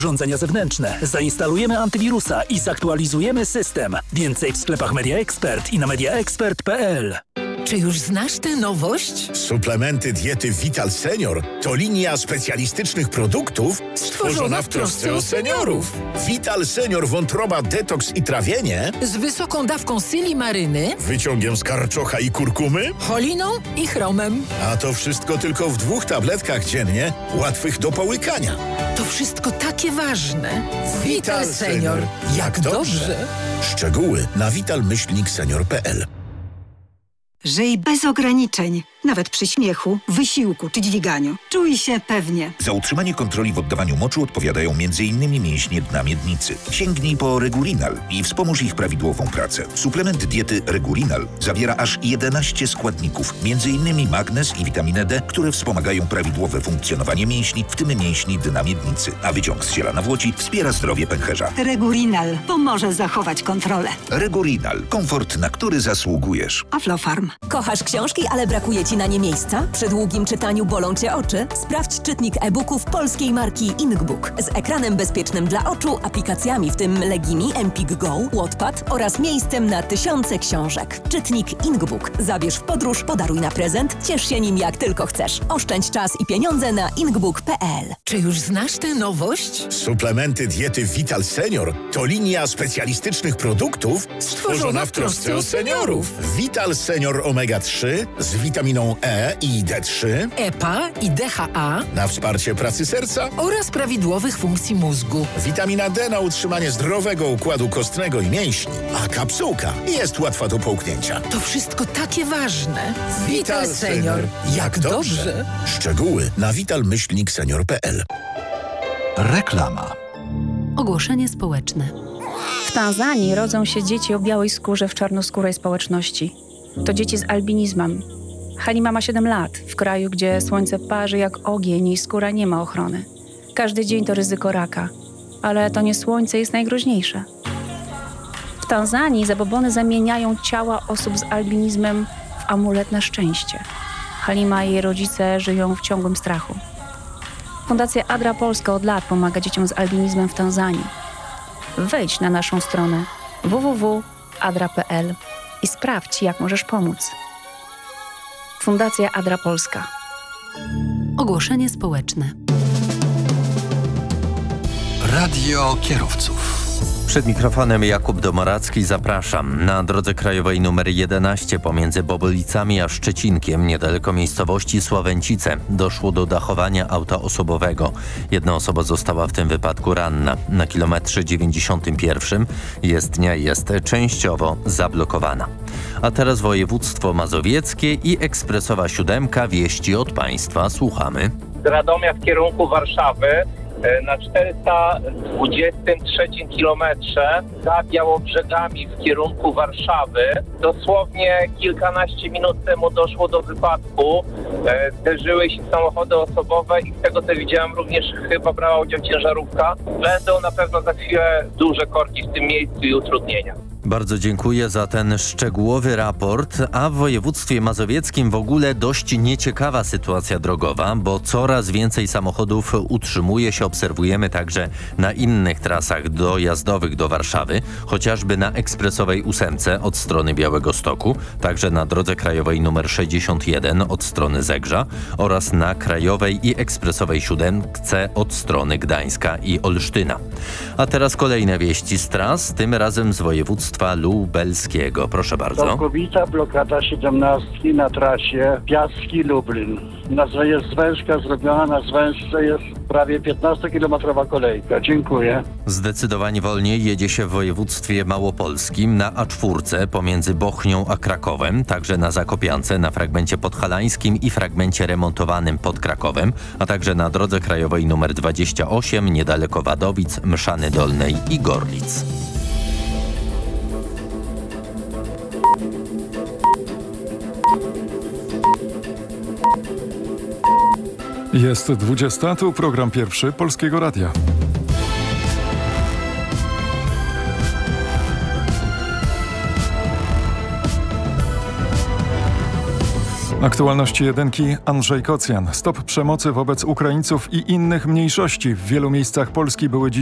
urządzenia zewnętrzne. Zainstalujemy antywirusa i zaktualizujemy system. Więcej w sklepach Media Expert i na mediaexpert.pl. Czy już znasz tę nowość? Suplementy diety Vital Senior to linia specjalistycznych produktów stworzona w trosce o seniorów. Vital Senior wątroba, detoks i trawienie Z wysoką dawką silimaryny, wyciągiem z karczocha i kurkumy, choliną i chromem. a to wszystko tylko w 2 tabletkach dziennie, łatwych do połykania. To wszystko takie ważne. Vital Senior. Jak dobrze. Szczegóły na vital-senior.pl. Żyj bez ograniczeń, nawet przy śmiechu, wysiłku czy dźwiganiu. Czuj się pewnie. Za utrzymanie kontroli w oddawaniu moczu odpowiadają m.in. mięśnie dna miednicy. Sięgnij po Regurinal i wspomóż ich prawidłową pracę. Suplement diety Regurinal zawiera aż 11 składników, m.in. magnez i witaminę D, które wspomagają prawidłowe funkcjonowanie mięśni, w tym mięśni dna miednicy. A wyciąg z ziela nawłoci wspiera zdrowie pęcherza. Regurinal pomoże zachować kontrolę. Regurinal. Komfort, na który zasługujesz. Aflofarm. Kochasz książki, ale brakuje Ci na nie miejsca? Przy długim czytaniu bolą Cię oczy? Sprawdź czytnik e-booków polskiej marki Inkbook z ekranem bezpiecznym dla oczu, aplikacjami w tym Legimi, Empik Go, Wattpad oraz miejscem na tysiące książek. Czytnik Inkbook. Zabierz w podróż, podaruj na prezent, ciesz się nim jak tylko chcesz. Oszczędź czas i pieniądze na inkbook.pl. Czy już znasz tę nowość? Suplementy diety Vital Senior to linia specjalistycznych produktów stworzona w trosce o seniorów. Vital Senior Omega 3 z witaminą E i D3 EPA i DHA na wsparcie pracy serca, oraz prawidłowych funkcji mózgu. witamina D na utrzymanie zdrowego układu kostnego i mięśni, a kapsułka jest łatwa do połknięcia. To wszystko takie ważne. Vital Senior. Jak dobrze. Szczegóły na vital-senior.pl. Reklama. Ogłoszenie społeczne. W Tanzanii rodzą się dzieci o białej skórze w czarnoskórej społeczności. To dzieci z albinizmem. Halima ma 7 lat, w kraju, gdzie słońce parzy jak ogień i skóra nie ma ochrony. Każdy dzień to ryzyko raka, ale to nie słońce jest najgroźniejsze. W Tanzanii zabobony zamieniają ciała osób z albinizmem w amulet na szczęście. Halima i jej rodzice żyją w ciągłym strachu. Fundacja Adra Polska od lat pomaga dzieciom z albinizmem w Tanzanii. Wejdź na naszą stronę www.adra.pl i sprawdź, jak możesz pomóc. Fundacja Adra Polska. Ogłoszenie społeczne. Radio kierowców. Przed mikrofonem Jakub Domoracki, zapraszam. Na drodze krajowej nr 11 pomiędzy Bobolicami a Szczecinkiem, niedaleko miejscowości Sławęcice, doszło do dachowania auta osobowego. Jedna osoba została w tym wypadku ranna. Na kilometrze 91 jezdnia jest częściowo zablokowana. A teraz województwo mazowieckie i ekspresowa 7. Wieści od państwa. Słuchamy. Z Radomia w kierunku Warszawy na 423 kilometrze za Białobrzegami w kierunku Warszawy. Dosłownie kilkanaście minut temu doszło do wypadku. Zderzyły się samochody osobowe i z tego co widziałem również chyba brała udział ciężarówka. Będą na pewno za chwilę duże korki w tym miejscu i utrudnienia. Bardzo dziękuję za ten szczegółowy raport, a w województwie mazowieckim w ogóle dość nieciekawa sytuacja drogowa, bo coraz więcej samochodów utrzymuje się, obserwujemy także na innych trasach dojazdowych do Warszawy, chociażby na ekspresowej 8 od strony Białegostoku, także na drodze krajowej nr 61 od strony Zegrza oraz na krajowej i ekspresowej 7 od strony Gdańska i Olsztyna. A teraz kolejne wieści z tras, tym razem z województwa lubelskiego. Proszę bardzo. Całkowita blokada 17 na trasie Piaski-Lublin. Na zwężka zrobiona, na zwężce jest prawie 15-kilometrowa kolejka. Dziękuję. Zdecydowanie wolniej jedzie się w województwie małopolskim na A4 pomiędzy Bochnią a Krakowem, także na Zakopiance na fragmencie podhalańskim i fragmencie remontowanym pod Krakowem, a także na drodze krajowej nr 28 niedaleko Wadowic, Mszany Dolnej i Gorlic. Jest 20, tu program pierwszy Polskiego Radia. Aktualności jedynki, Andrzej Kocjan. Stop przemocy wobec Ukraińców i innych mniejszości. W wielu miejscach Polski były dziś